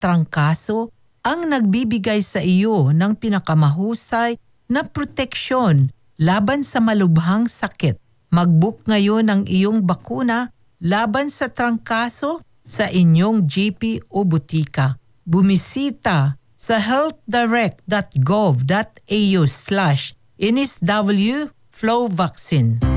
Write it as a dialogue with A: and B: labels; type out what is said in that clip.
A: trangkaso ang nagbibigay sa iyo ng pinakamahusay na proteksyon laban sa malubhang sakit. Mag-book ngayon ang iyong bakuna laban sa trangkaso sa inyong GP o butika. Bumisita sa healthdirect.gov.au/NSW Flow Vaccine.